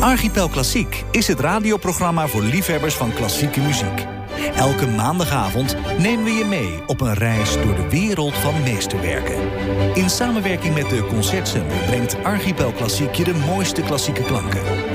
Archipel Klassiek is het radioprogramma voor liefhebbers van klassieke muziek. Elke maandagavond nemen we je mee op een reis door de wereld van meesterwerken. In samenwerking met de Concertcenter brengt Archipel Klassiek je de mooiste klassieke klanken.